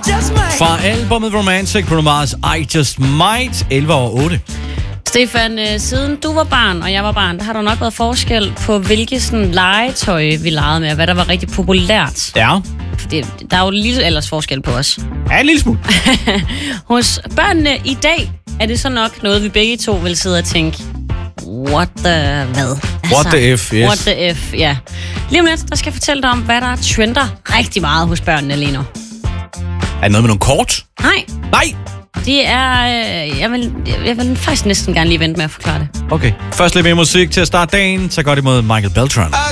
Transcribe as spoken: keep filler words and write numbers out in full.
Fra albumet Romantic, Bruno Mars, I Just Might, elleve over otte. Stefan, siden du var barn, og jeg var barn, der har der nok været forskel på, hvilke sådan legetøj vi legede med, og hvad der var rigtig populært. Ja. Fordi der er jo lidt ellers forskel på os. Ja, en lille smule. Hos børnene i dag er det så nok noget, vi begge to vil sidde og tænke, what the hvad? Altså, What the F, yes. What the F, ja. Lige om lidt, der skal jeg fortælle dig om, hvad der trender rigtig meget hos børnene lige nu. Er det noget med nogle kort? Nej. Nej! Det er... Øh, jeg, vil, jeg vil faktisk næsten gerne lige vente med at forklare det. Okay. Først lidt mere musik til at starte dagen, så går det mod Michael Beltran.